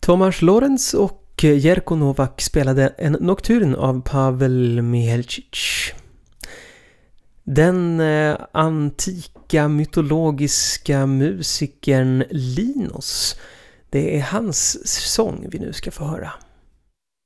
Tomasz Lorenz och Jerko Novak spelade en nocturn av Pavel Mihalcic. Den antika mytologiska musikern Linus, det är hans sång vi nu ska få höra.